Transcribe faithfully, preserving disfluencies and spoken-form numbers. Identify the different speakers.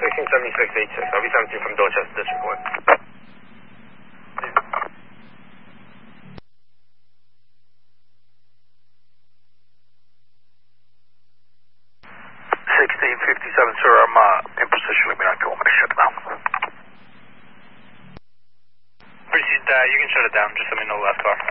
Speaker 1: sixteen seventy-six eighty-six. I'll be seventeen from Dorchester District Court.
Speaker 2: sixteen fifty-seven, sir. I'm uh, in position. Let me not go. I'm going to shut it down.
Speaker 3: Proceed, uh, you can shut it down. Just let me know the last car.